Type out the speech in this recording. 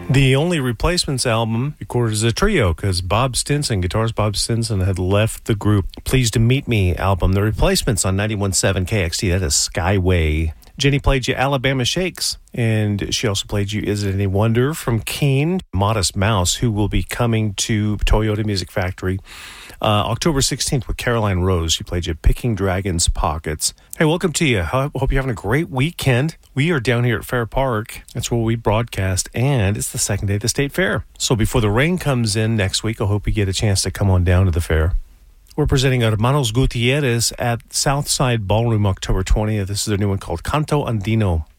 The Only Replacements album recorded as a trio because Bob Stinson, guitarist Bob Stinson, had left the group. Pleased to Meet Me album. The Replacements on 91.7 KXT. That is Skyway. Jenny played you Alabama Shakes, and she also played you Is It Any Wonder from Keane. Modest Mouse, who will be coming to Toyota Music Factory October 16th with Caroline Rose. She played you Picking Dragons Pockets. Hey, welcome to you. I hope you're having a great weekend. We are down here at Fair Park. That's where we broadcast, and it's the second day of the State Fair. So before the rain comes in next week, I hope you get a chance to come on down to the fair. We're presenting Hermanos Gutierrez at Southside Ballroom October 20th. This is their new one called Canto Andino.